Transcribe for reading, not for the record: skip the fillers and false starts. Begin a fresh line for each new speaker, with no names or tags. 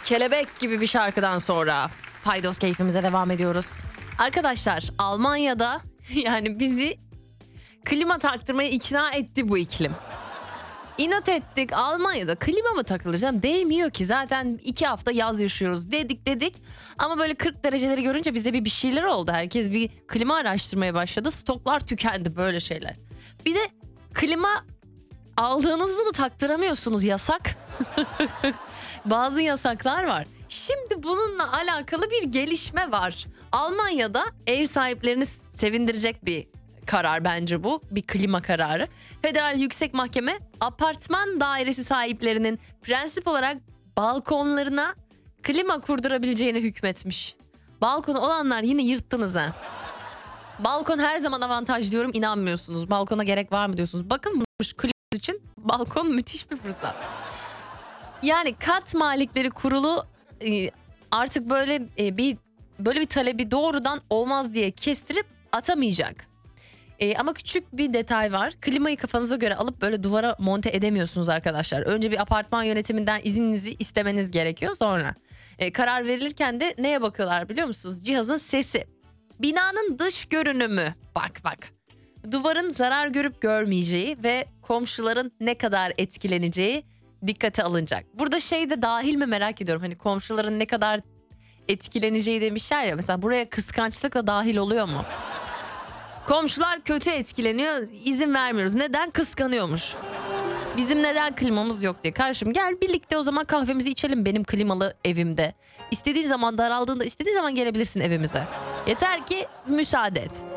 Kelebek gibi bir şarkıdan sonra Paydos keyfimize devam ediyoruz. Arkadaşlar Almanya'da yani bizi klima taktırmaya ikna etti bu iklim. İnat ettik, Almanya'da klima mı takılır canım? Değmiyor ki, zaten 2 hafta yaz yaşıyoruz dedik. Ama böyle 40 dereceleri görünce bize bir şeyler oldu. Herkes bir klima araştırmaya başladı. Stoklar tükendi, böyle şeyler. Bir de klima aldığınızda da taktıramıyorsunuz, yasak. Bazı yasaklar var. Şimdi bununla alakalı bir gelişme var. Almanya'da ev sahiplerini sevindirecek bir karar bence bu. Bir klima kararı. Federal Yüksek Mahkeme apartman dairesi sahiplerinin prensip olarak balkonlarına klima kurdurabileceğine hükmetmiş. Balkonu olanlar yine yırttınız ha. Balkon her zaman avantaj diyorum, inanmıyorsunuz. Balkona gerek var mı diyorsunuz. Bakın klima için balkon müthiş bir fırsat. Yani kat malikleri kurulu artık böyle bir talebi doğrudan olmaz diye kestirip atamayacak. Ama küçük bir detay var. Klimayı kafanıza göre alıp böyle duvara monte edemiyorsunuz arkadaşlar. Önce bir apartman yönetiminden izninizi istemeniz gerekiyor sonra. Karar verilirken de neye bakıyorlar biliyor musunuz? Cihazın sesi. Binanın dış görünümü. Bak. Duvarın zarar görüp görmeyeceği ve komşuların ne kadar etkileneceği dikkate alınacak. Burada şey de dahil mi merak ediyorum. Hani komşuların ne kadar etkileneceği demişler ya. Mesela buraya kıskançlık da dahil oluyor mu? Komşular kötü etkileniyor, izin vermiyoruz. Neden? Kıskanıyormuş. Bizim neden klimamız yok diye. Kardeşim gel birlikte o zaman kahvemizi içelim benim klimalı evimde. İstediğin zaman, daraldığında istediğin zaman gelebilirsin evimize. Yeter ki müsaade et.